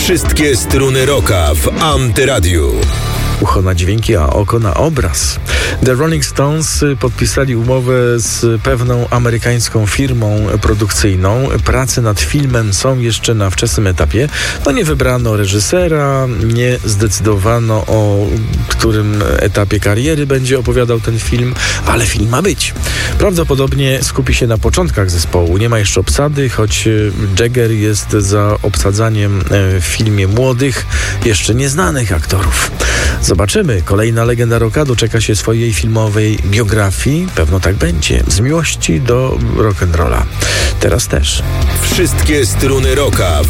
Wszystkie struny rocka w Antyradiu. Ucho na dźwięki, a oko na obraz. The Rolling Stones podpisali umowę z pewną amerykańską firmą produkcyjną. Prace nad filmem są jeszcze na wczesnym etapie. Nie wybrano reżysera, nie zdecydowano, o którym etapie kariery będzie opowiadał ten film, ale film ma być. Prawdopodobnie skupi się na początkach zespołu. Nie ma jeszcze obsady, choć Jagger jest za obsadzaniem w filmie młodych, jeszcze nieznanych aktorów. Zobaczymy. Kolejna legenda rocka doczeka się swojej filmowej biografii. Pewno tak będzie. Z miłości do rock'n'rolla. Teraz też. Wszystkie struny rocka